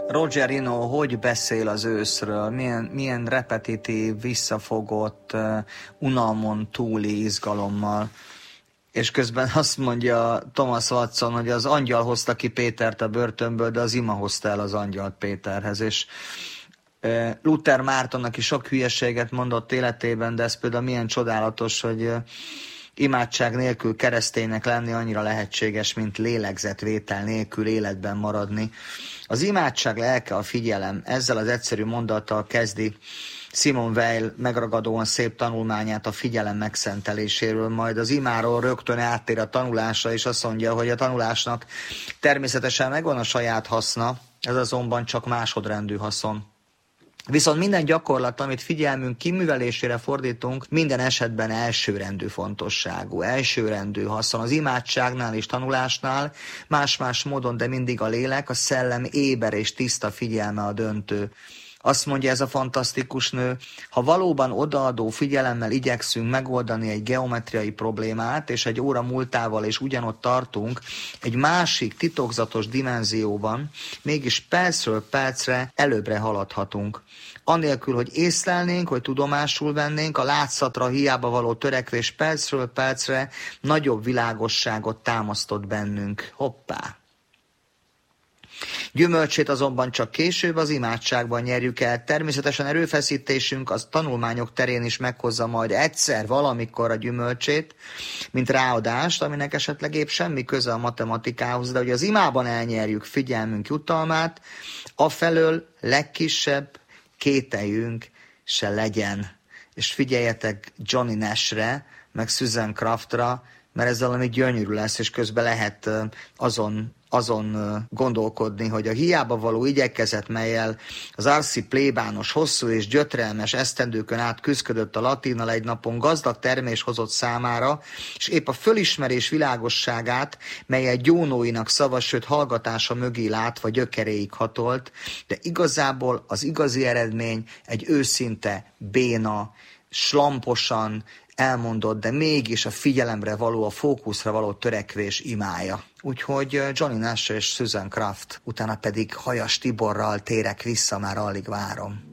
Roger Eno hogy beszél az őszről, milyen repetitív, visszafogott, unalmon túli izgalommal. És közben azt mondja Thomas Watson, hogy az angyal hozta ki Pétert a börtönből, de az ima hozta el az angyalt Péterhez. És Luther Mártonnak is sok hülyeséget mondott életében, de ez például milyen csodálatos, hogy imádság nélkül kereszténynek lenni annyira lehetséges, mint lélegzetvétel nélkül életben maradni. Az imádság lelke a figyelem. Ezzel az egyszerű mondattal kezdi Simone Weil megragadóan szép tanulmányát a figyelem megszenteléséről, majd az imáról rögtön áttér a tanulásra, és azt mondja, hogy a tanulásnak természetesen megvan a saját haszna, ez azonban csak másodrendű haszon. Viszont minden gyakorlat, amit figyelmünk kiművelésére fordítunk, minden esetben elsőrendű fontosságú, elsőrendű haszon. Az imádságnál és tanulásnál más-más módon, de mindig a lélek, a szellem éber és tiszta figyelme a döntő. Azt mondja ez a fantasztikus nő, ha valóban odaadó figyelemmel igyekszünk megoldani egy geometriai problémát, és egy óra múltával és ugyanott tartunk, egy másik titokzatos dimenzióban, mégis percről percre előbbre haladhatunk. Anélkül, hogy észlelnénk, hogy tudomásul vennénk, a látszatra hiába való törekvés percről percre nagyobb világosságot támasztott bennünk. Hoppá! Gyümölcsét azonban csak később az imádságban nyerjük el. Természetesen erőfeszítésünk az tanulmányok terén is meghozza majd egyszer valamikor a gyümölcsét, mint ráadást, aminek esetleg épp semmi köze a matematikához, de hogy az imában elnyerjük figyelmünk jutalmát, afelől legkisebb kételjünk se legyen. És figyeljetek Johnny Nashre, meg Susan Craftra, mert ez valami gyönyörű lesz, és közben lehet azon gondolkodni, hogy a hiába való igyekezet, mellyel az Arsi plébános, hosszú és gyötrelmes esztendőkön át küszködött a latinnal, egy napon gazdag termés hozott számára, és épp a fölismerés világosságát, melyel gyónóinak szava, sőt hallgatása mögé látva gyökeréig hatolt, de igazából az igazi eredmény egy őszinte, béna, slamposan elmondott, de mégis a figyelemre való, a fókuszra való törekvés imája. Úgyhogy Johnny Nash és Susan Craft, utána pedig Hajas Tiborral térek vissza, már alig várom.